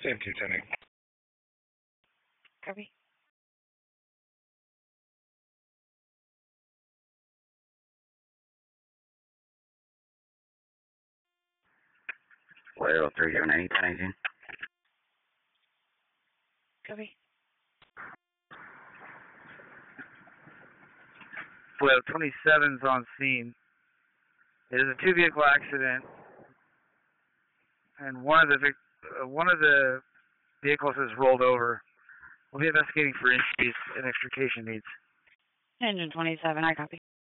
Same 210. Copy. Well, 309, 1018. Copy. Well, 27's on scene. It is a two-vehicle accident, and one of the vehicles has rolled over. We'll be investigating for injuries and extrication needs. Engine 27, I copy.